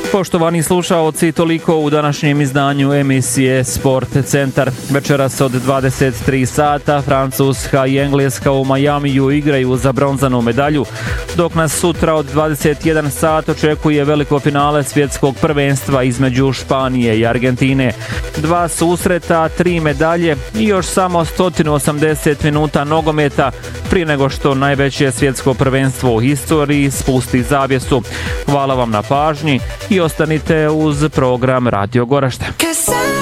Poštovani slušaoci, toliko u današnjem izdanju emisije Sport Centar. Večeras od 23 sata Francuska i Engleska u Majamiju igraju za bronzanu medalju, dok nas sutra od 21 sat očekuje veliko finale svjetskog prvenstva između Španije i Argentine. 2 susreta, 3 medalje i još samo 180 minuta nogometa prije nego što najveće svjetsko prvenstvo u historiji spusti zavjesu. Hvala vam na pažnji i ostanite uz program Radio Goražde.